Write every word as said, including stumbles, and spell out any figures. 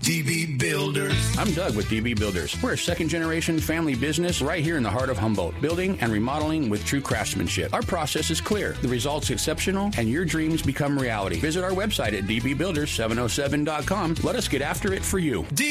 D B Builders. I'm Doug with D B Builders. We're a second-generation family business right here in the heart of Humboldt, building and remodeling with true craftsmanship. Our process is clear, the results exceptional, and your dreams become reality. Visit our website at d b builders seven oh seven dot com. Let us get after it for you. D